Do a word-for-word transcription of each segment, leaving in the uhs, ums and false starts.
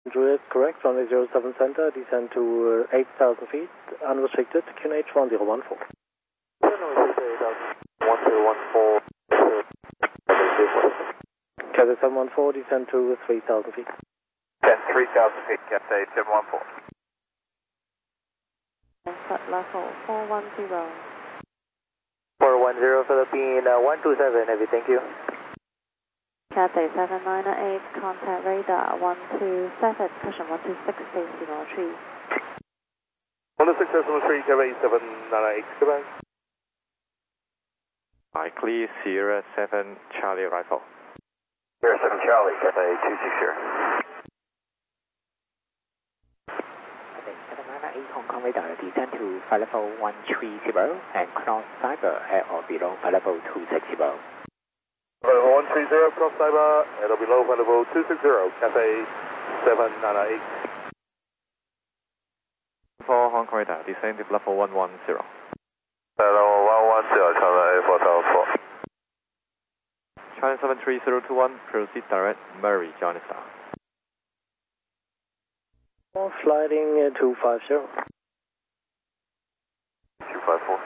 Juliet, correct, runway zero seven center, descend to uh, eight thousand feet, unrestricted, Q N H one zero one four. one zero one four. Cathay seven one four, descend to three thousand feet. Descend three thousand feet, Cathay seven one four. Flight level four one zero. four one zero, Philippine uh, one two seven, heavy, thank you. Cathay seven nine eight, contact radar one two seven, cushion one two six, decimal three. one two six decimal three, Cathay seven nine eight, goodbye. Likely Sierra seven Charlie Rifle. Sierra seven Charlie, Cathay two six zero. Cathay seven nine eight, Hong Kong radar, descend to flight level one three zero and cross cyber at or below flight level two six zero. Flight level one three zero, cross cyber at or below flight level two six zero, Cathay seven nine eight. For Hong Kong radar, descend to level one one zero. Level one one zero, Charlie four thousand four. China seven three zero two one, proceed direct, Murray, Johnny Star. Sliding uh, two five zero. two five four.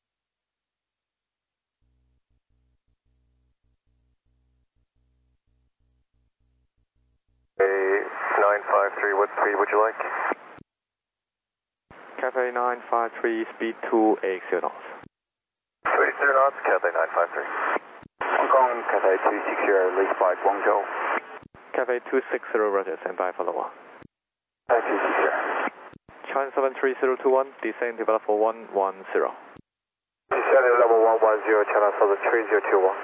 nine five three, what speed would you like? Cathay nine five three, speed two eight zero knots. two eight zero knots, Cathay nine five three. Hong Kong, Cathay two six zero, lead flight Guangzhou. Cathay two six zero, roger, stand by for level one. Cathay two six zero. China seven three zero two one, descend to level one one zero. Descend to level one one zero, China seven three zero two one.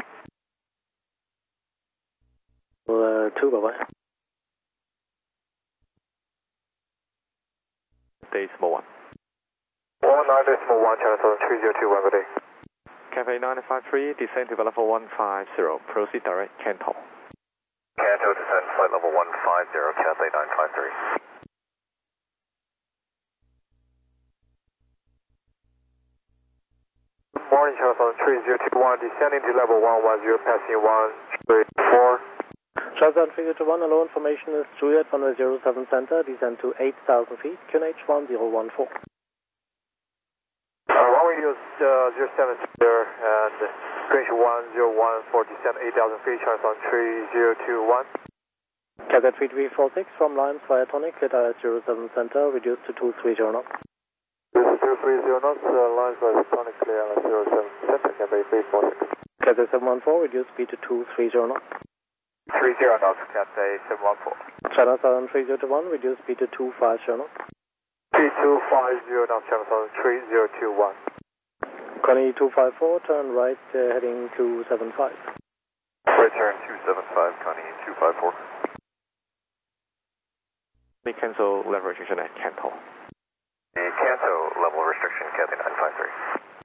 Uh, two, bye-bye. Decimal one. one nine decimal one, China seven three zero two one, good day. Cathay nine five three, descend to level one five zero, proceed direct, Canton. Canto, descend flight level one five zero, Cathay nine five three. Good morning, China seven three zero two one, descending to level one one zero, passing one three four. China three zero two one, hello, information is Juliet, runway zero seven center, descend to eight thousand feet, Q N H one zero one four. Uh, runway use uh, zero seven there and Greenwich one zero one four, descend eight thousand feet, China seven three zero two one. Cathay three three four six from Limes via Tonic, at I S zero seven center, reduced to two three zero knots. This is two three zero knots, uh, lines via Tonic, clear I S zero seven center, Cathay three four six. Cathay seven one four, reduced speed to two three zero knots. three zero knots, Cathay seven one four. China seven three zero two one, reduced speed to two five zero knots. three two five zero knots, China seven three zero two one. Connie two five four, turn right, uh, heading two seven five. Right turn two seven five, Connie two five four. We cancel level restriction at Canton. The Canto level restriction, Cathay nine five three.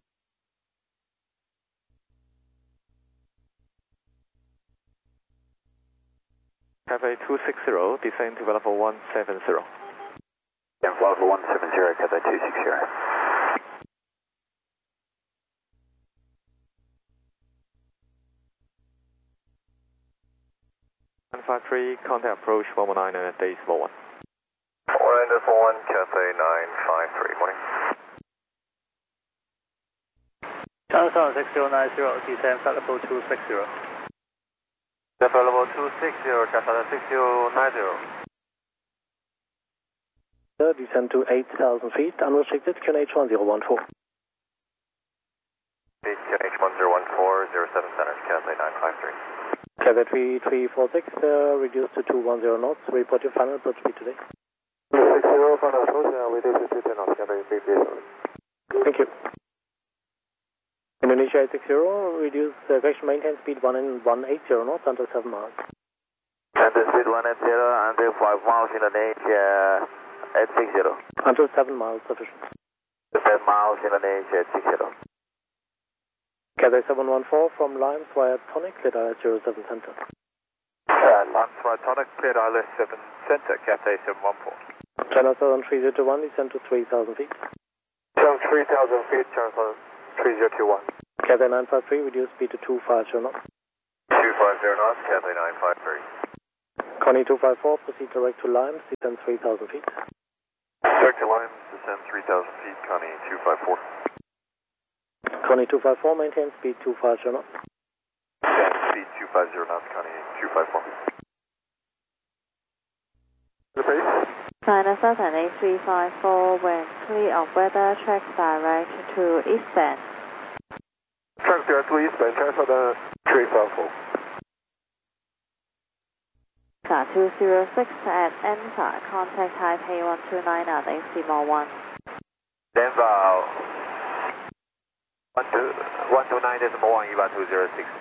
Cathay two six zero, descend to level one seven zero. And level one seven zero, Cathay two six zero. one five three, contact approach one one nine and decimal one. one nine decimal one, Cathay nine five three, morning. China seven six zero nine zero, descend flight level two six zero. Flight level two six zero, Cathay six zero nine zero. Descend to eight thousand feet, unrestricted, Q N H one zero one four. Q N H one zero one four, zero seven center, Cathay nine five three. Cathay three three four six, uh, reduced to two one zero knots, report your final approach speed today. six zero, final approach, and we do two ten knots, Cathay three three zero. Thank you. Indonesia eight six zero, reduce uh, correction maintain speed one and one eight zero knots until seven miles. And the speed one eight zero, under five miles, Indonesia eight six zero. Until seven miles sufficient. seven miles, Indonesia eight six zero. Cathay seven one four from Limes via Tonic, at I S zero seven center. Uh, Limes via Tonic, cleared I L S seven center, Cathay seven one four. China seven three zero two one, descend to three thousand feet. Seven three thousand feet, China seven three zero two one. Cathay nine five three, reduce speed to two five zero knots. two five zero knots, Cathay nine five three. Connie two five four, proceed direct to Limes, descend three thousand feet. Direct to Limes, descend three thousand feet, Connie two five four. Connie two five four, maintain speed two five zero knots. Descend speed two five zero knots, Connie two five four. The pace? China Southern eight three five four, wind clear of weather, track direct to eastbound. Track direct to eastbound, China Southern three five four. two zero six at Denver, contact Taipei one two nine at Decimal one. Denver one two one two nine decimal one, Eva two zero six.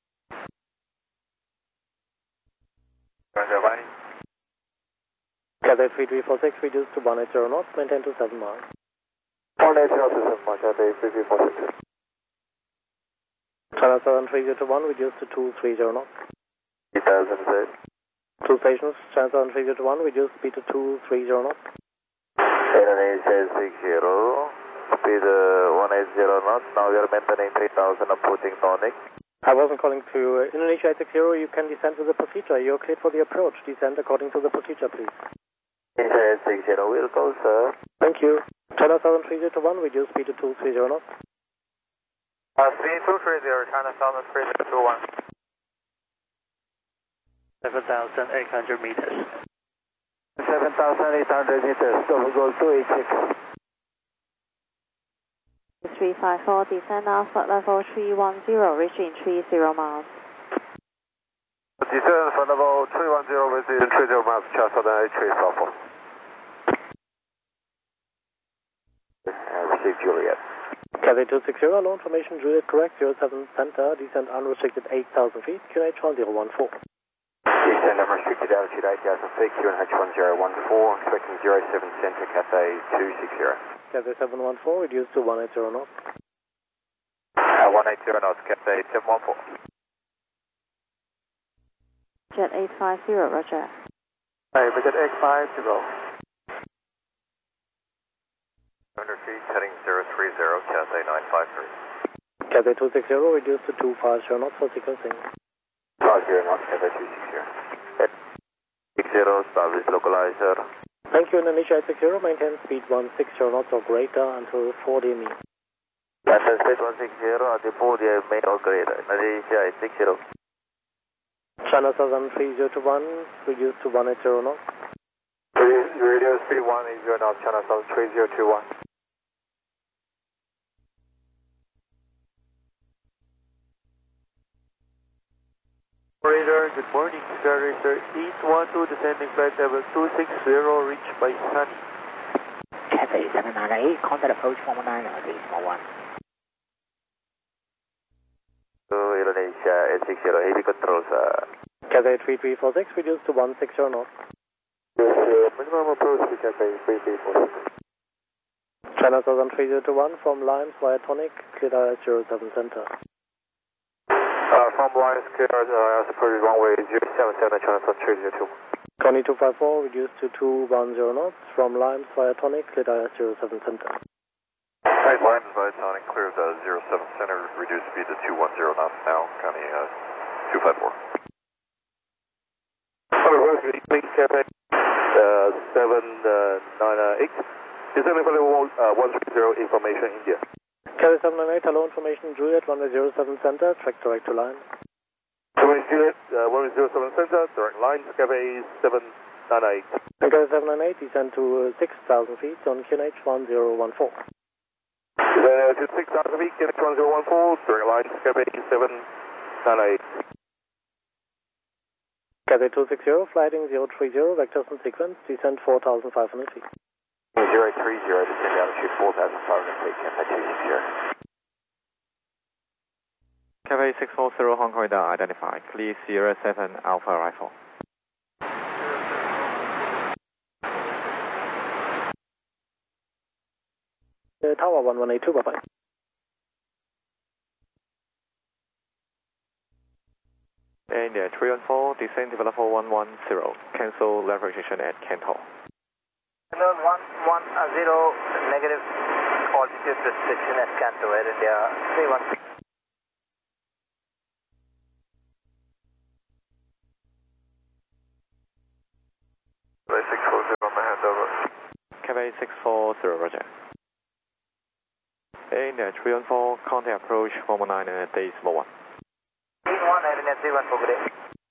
Roger, bye. Cathay three three four six, reduce to one eight zero knots, maintain to seven miles. one eight zero to seven miles, Cathay three three four six. China Southern three zero two one, reduce to two three zero knots. three thousand eight. Two stations, China Southern three zero two one, reduce speed to two three zero knots. Indonesia six zero, speed uh, one eight zero knots, now we are maintaining three thousand, approaching tonic. I wasn't calling to uh, Indonesia eight six zero, you can descend with the procedure. You're cleared for the approach. Descend according to the procedure, please. Indonesia eight six zero, will go, sir. Thank you. China Southern three zero two one, reduce speed to two three zero knots. Uh, three two three zero, China Southern three zero two one. seven thousand eight hundred meters. seven thousand eight hundred meters, so we go two eight six. three five four, descend Alpha level three one zero, reaching three zero miles. Descend for level three one zero, within three zero miles, China Southern eight three four four. Uh, receive Juliet. Cathay two six zero, low information, Juliet correct, zero seven center, descend unrestricted eight thousand feet, Q N H one zero one four. Descend unrestricted altitude eight thousand feet, Q N H one zero one four, expecting zero seven center, Cathay two six zero. Cathay seven one four, reduce to one eight zero knots. Uh, one eight zero knots, Cathay seven one four. Jet eight five zero, roger. Hey, we got eight five to go. one hundred feet, heading zero three zero, Cathay nine five three. Cathay two six zero, reduce to two five zero knots for sequencing. five zero knots, Cathay two six zero. six zero, service localizer. Thank you, Indonesia eight six zero, maintain speed one six zero knots or greater until four D M E. Maintain speed one six zero until four D M E or greater, Indonesia eight six zero. China Southern three zero two one, reduce to one eight zero knots. Radio speed one eight zero knots, China Southern three zero two one. Operator, good morning. Operator East one two, descending flight level two six zero, reached by Sunny. Cathay seven nine eight, contact approach one one nine at Decimal one. To Indonesia eight six zero, heavy control, sir. Cathay three three four six, reduce to one six zero knots. Yes, uh, minimum approach to Cathay three three four six. China Southern three zero two one, from Limes via Tonic, cleared at zero seven center. Uh, from Lions, clear uh, as approach runway zero seven seven, China Southern three zero two. Connie two five four, reduce to two one zero knots, from Limes via Tonic, cleared at zero seven center. Right, Lions via Tonic, clears uh, zero seven center, reduce speed to two one zero knots now, County uh, two five four. Hello, Rosary, please, Cathay uh, seven nine eight. Descending for level uh, one three zero, information India. Cathay seven nine eight, hello, information Juliet, runway zero seven center, track direct to line. Runway Juliet, uh, runway zero seven center, direct line, Cathay seven nine eight. Cathay seven nine eight, descend to uh, six thousand feet on Q N H one zero one four. Uh, to six thousand feet, Q N H one zero one four, direct line, Cathay seven nine eight. Cathay two six zero, flighting zero three zero, vectors and sequence, descend four thousand five hundred feet. zero three zero, descend altitude four thousand five hundred feet, Cathay two six zero. Cathay six four zero, Hong Kong radar identified. Clear Sierra seven Alpha Rifle. Uh, tower one one eight two, bye-bye. India three one four, descend to level one one zero. Cancel level restriction at Kent Hall. Level one one zero, negative altitude restriction at Canto, Air India three one. Cathay six four zero, roger. And uh, three one four, contact approach one one nine and decimal one. one nine and three one four, good day.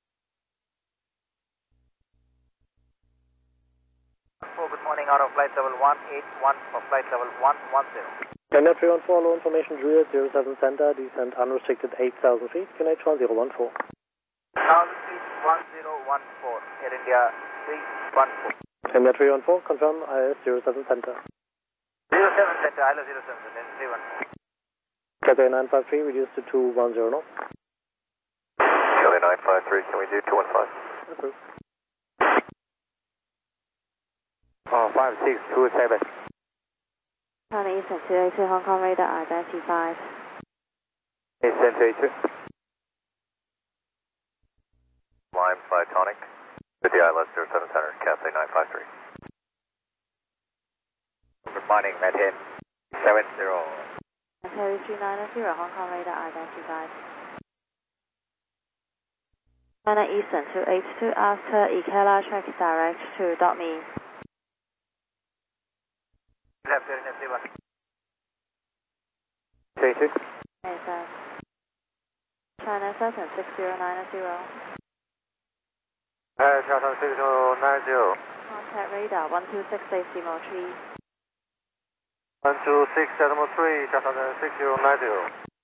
Good morning, out of flight level one eight one for flight level one one zero. Canada three one four, low information, Juliet zero seven Center, descent unrestricted eight thousand feet, Q N H one zero one four. one thousand feet, one zero one four, Air India three one four. Canada three one four, confirm I S zero seven Center. zero seven Center, I L O zero seven Center, three one four. Cathay nine five three, reduced to two one zero knots. Cathay nine five three, can we do two one five? Approved. Oh, five six two seven. China Eastern two eight two, Hong Kong radar identified. Eastern two eight two. Lime flight tonic. With the I L S zero seven Center, Cathay nine five three. Good morning, maintain seven zero. Terry three nine zero, Hong Kong radar identified. China Eastern two eight two, after Ikela track direct to dot me. Left here in S three one. two eight two. Yes, China seven six zero nine zero. Uh, China six zero nine zero. Contact radar one two six decimal three. one two six decimal three, China six zero nine zero.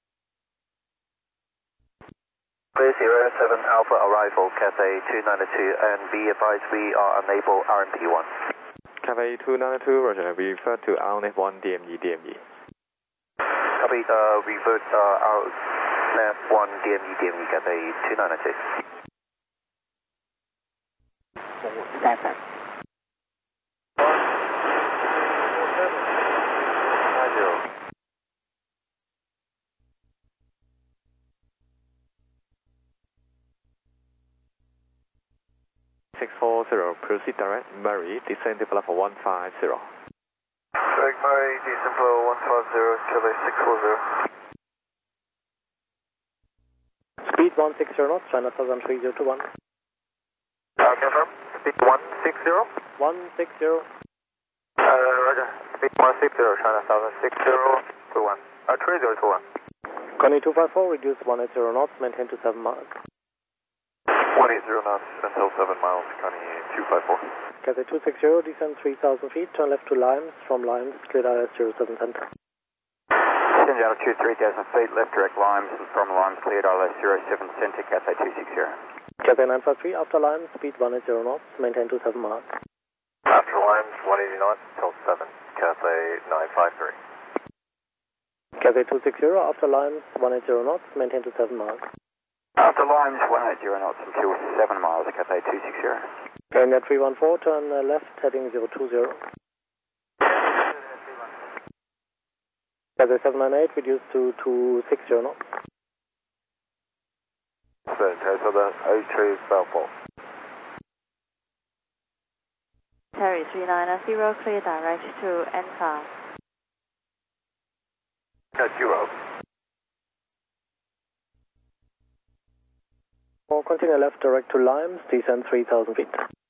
three zero seven Alpha arrival, Cathay two ninety-two, and be advised we are unable R M P one. Cathay two ninety-two, roger. We refer to R N F one D M E, D M E. Copy, uh, revert, uh, R N F one D M E, D M E, Cathay two ninety-two. four seven. six four zero, proceed direct, Murray, descend developer one five zero. Direct Murray, descent flow one five zero, Cathay six four zero. Speed one six zero knots, China Southern three zero two one. Uh, confirm, speed one six zero. one six zero. Uh, roger, speed one six zero, China Southern six zero two one. Uh, three zero two one. Connie two five four, reduce one eighty knots, maintain to seven miles. one eighty knots until seven miles, Connie two five four. Cathay two six zero, descend three thousand feet, turn left to Limes, from Limes, cleared I S zero seven Center. Descend altitude three thousand feet, left direct Limes, and from Limes cleared I L S zero seven Center, Cathay two six zero. Cathay nine five three, after Limes, speed one eighty knots, maintain to seven miles. After Limes, one eighty knots until seven, Cathay nine five three. Cathay two six zero, after Limes, one eighty knots, maintain to seven miles. After Limes, one eighty knots until seven miles, Cathay two six zero. Canada three one four, turn uh, left, heading zero two zero. Cathay seven nine eight, reduce to two six zero knots. Cathay Southern eight three Belfort. Terry three nine zero, clear direct to N five. Net zero. Or continue left direct to Limes, descend three thousand feet.